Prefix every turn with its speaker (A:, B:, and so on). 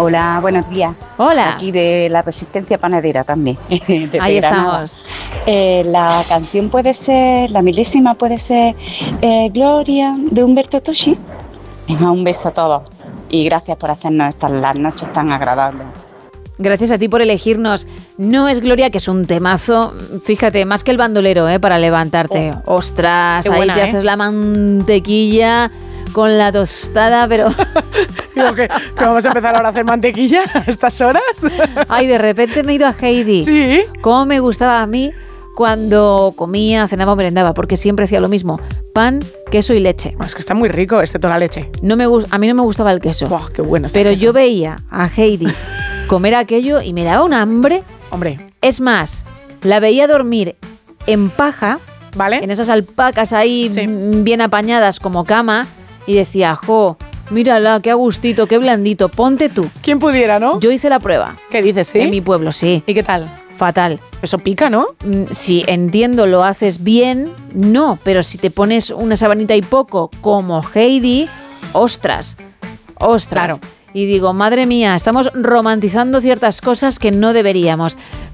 A: Hola, buenos días.
B: Hola.
A: Aquí de la Resistencia Panadera también.
B: Ahí estamos.
A: La canción puede ser, la milésima puede ser Gloria de Humberto Tocci. Venga, un beso a todos y gracias por hacernos las noches tan agradables.
B: Gracias a ti por elegirnos. No es Gloria, que es un temazo. Fíjate, más que el bandolero, para levantarte. Ostras,
C: qué buena,
B: ahí te haces la mantequilla con la tostada, pero...
C: Digo que vamos a empezar ahora a hacer mantequilla a estas horas.
B: Ay, de repente me he ido a Heidi.
C: Sí.
B: Cómo me gustaba a mí cuando comía, cenaba o merendaba, porque siempre hacía lo mismo. Pan, queso y leche.
C: Bueno, es que está muy rico, excepto la leche.
B: A mí no me gustaba el queso.
C: ¡Buah, qué bueno está
B: Pero
C: el queso!
B: yo veía a Heidi comer aquello y me daba un hambre.
C: Hombre.
B: Es más, la veía dormir en paja,
C: ¿vale?
B: En esas alpacas ahí bien apañadas como cama, y decía, jo, mírala, qué a gustito, qué blandito, ponte tú.
C: ¿Quién pudiera, no?
B: Yo hice la prueba.
C: ¿Qué dices, sí?
B: En mi pueblo, sí.
C: ¿Y qué tal?
B: Fatal.
C: Eso pica, ¿no?
B: Si entiendo, lo haces bien, no, pero si te pones una sabanita y poco, como Heidi, ostras.
C: Claro.
B: Y digo, madre mía, estamos romantizando ciertas cosas que no deberíamos.